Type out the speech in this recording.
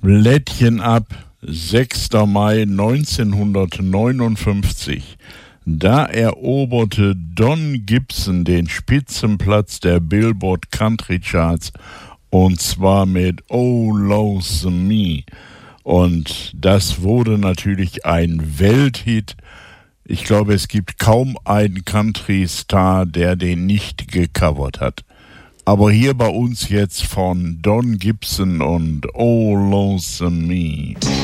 Blättchen ab, 6. Mai 1959. Da eroberte Don Gibson den Spitzenplatz der Billboard Country Charts und zwar mit Oh Lonesome Me. Und das wurde natürlich ein Welthit. Ich glaube, es gibt kaum einen Country-Star, der den nicht gecovert hat. Aber hier bei uns jetzt von Don Gibson und Oh Lonesome Me.